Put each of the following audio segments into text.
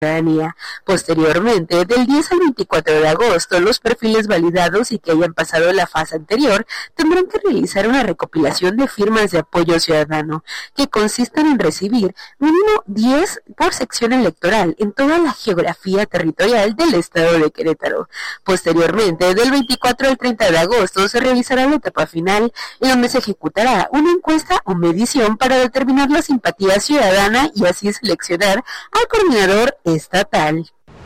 ciudadanía. Posteriormente, del 10 al 24 de agosto, los perfiles validados y que hayan pasado la fase anterior tendrán que realizar una recopilación de firmas de apoyo ciudadano, que consistan en recibir mínimo 10 por sección electoral en toda la geografía territorial del estado de Querétaro. Posteriormente, del 24 al 30 de agosto, se realizará la etapa final, en donde se ejecutará una encuesta o medición para determinar la simpatía ciudadana y así seleccionar al coordinador estatal.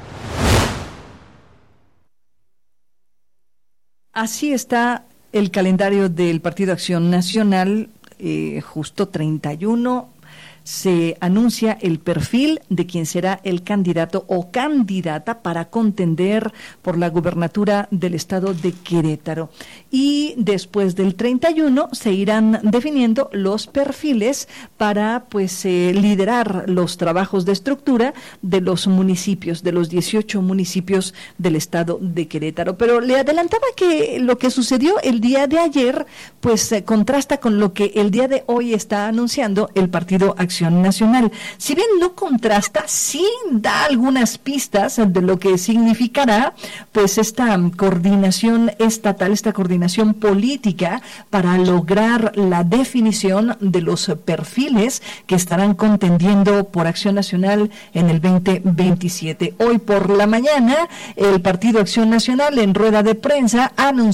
Así está el calendario del Partido Acción Nacional, justo 31. Se anuncia el perfil de quien será el candidato o candidata para contender por la gubernatura del estado de Querétaro. Y después del 31 se irán definiendo los perfiles para liderar los trabajos de estructura de los municipios, de los 18 municipios del estado de Querétaro. Pero le adelantaba que lo que sucedió el día de ayer contrasta con lo que el día de hoy está anunciando el Partido Acción Nacional. Si bien no contrasta, sí da algunas pistas de lo que significará esta coordinación estatal, esta coordinación política para lograr la definición de los perfiles que estarán contendiendo por Acción Nacional en el 2027. Hoy por la mañana, el Partido Acción Nacional en rueda de prensa anunció